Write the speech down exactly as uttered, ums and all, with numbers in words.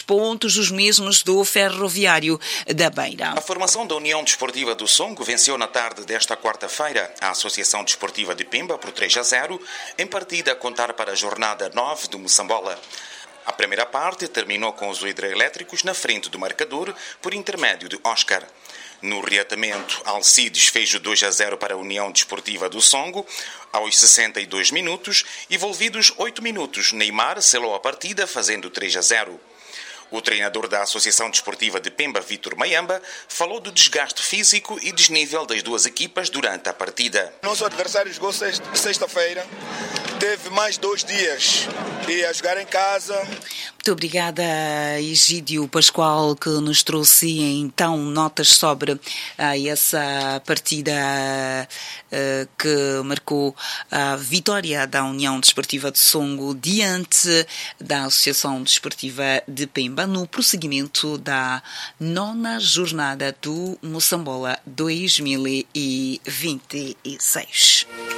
pontos, os mesmos do Ferroviário da Beira. A formação da União Desportiva do Songo venceu na tarde desta quarta-feira a Associação Desportiva de Pemba por três a zero, em partida a contar para a jornada nove do Moçambola. A primeira parte terminou com os hidroelétricos na frente do marcador por intermédio de Oscar. No reatamento, Alcides fez o dois a zero para a União Desportiva do Songo aos sessenta e dois minutos, envolvidos oito minutos. Neymar selou a partida fazendo três a zero. O treinador da Associação Desportiva de Pemba, Vítor Mayamba, falou do desgaste físico e desnível das duas equipas durante a partida. Nosso adversário jogou sexta-feira, teve mais dois dias e a jogar em casa. Muito obrigada, Egídio Pascoal, que nos trouxe então notas sobre ah, essa partida ah, que marcou a vitória da União Desportiva de Songo diante da Associação Desportiva de Pemba no prosseguimento da nona jornada do Moçambola dois mil e vinte e seis.